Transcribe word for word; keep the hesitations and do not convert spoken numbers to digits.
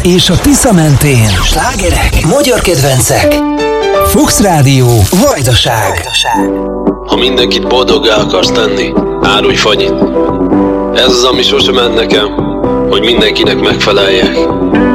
és a Tisza mentén. Slágerek, magyar kedvencek. Fuchs Rádió, Vajdaság. Ha mindenkit boldoggá akarsz tenni, árulj fagyit. Ez az, ami sosem ment nekem, hogy mindenkinek megfeleljek.